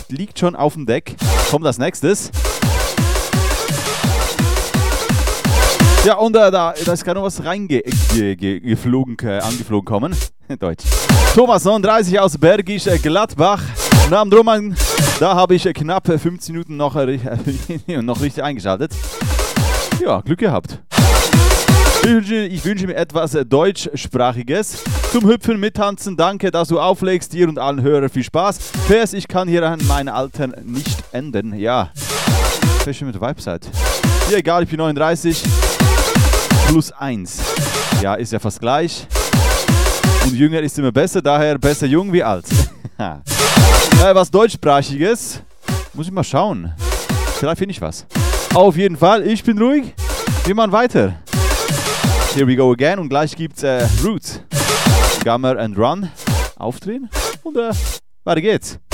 liegt schon auf dem Deck. Kommt als nächstes. Ja, und da ist gerade noch was angeflogen kommen. Deutsch. Thomas 39 aus Bergisch Gladbach. Namen Roman, da habe ich knapp 15 Minuten noch richtig eingeschaltet. Ja, Glück gehabt. Ich wünsche mir etwas Deutschsprachiges. Zum Hüpfen, Mittanzen, danke, dass du auflegst. Dir und allen Hörern viel Spaß. PS, ich kann hier an meinen Altern nicht enden. Ja, schön mit der Website. Ja, egal, ich bin 39. Plus 1. Ja, ist ja fast gleich. Und jünger ist immer besser, daher besser jung wie alt. Was Deutschsprachiges. Muss ich mal schauen. Vielleicht finde ich was. Auf jeden Fall, ich bin ruhig. Wir machen weiter. Here we go again. Und gleich gibt's Roots. Gummer and Run. Aufdrehen. Und weiter geht's.